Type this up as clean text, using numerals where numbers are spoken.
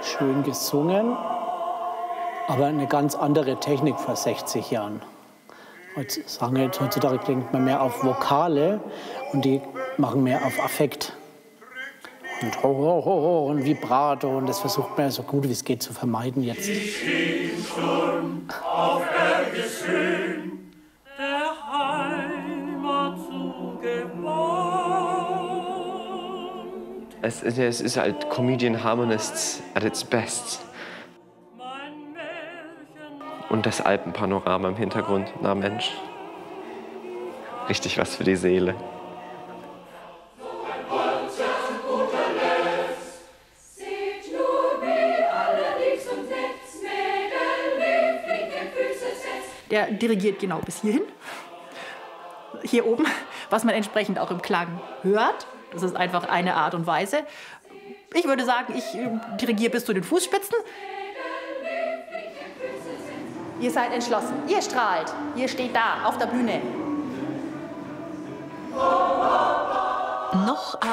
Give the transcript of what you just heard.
schön gesungen, aber eine ganz andere Technik vor 60 Jahren. Heutzutage klingt man mehr auf Vokale und die machen mehr auf Affekt. Und ho, ho, ho, ho und Vibrato und das versucht man so gut wie es geht zu vermeiden jetzt. Ich steh im Sturm auf Bergeshöhen, der Heimat zugewandt. Es ist halt Comedian Harmonists at its best. Und das Alpenpanorama im Hintergrund. Na Mensch, richtig was für die Seele. Der dirigiert genau bis hierhin, hier oben, was man entsprechend auch im Klang hört. Das ist einfach eine Art und Weise. Ich würde sagen, ich dirigiere bis zu den Fußspitzen. Ihr seid entschlossen, ihr strahlt, ihr steht da auf der Bühne. Noch